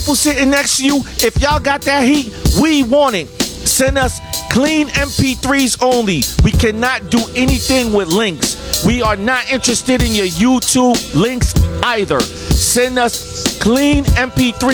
people sitting next to you, if y'all got that heat, we want it. Send us clean MP3s only. We cannot do anything with links. We are not interested in your YouTube links either. Send us clean MP3.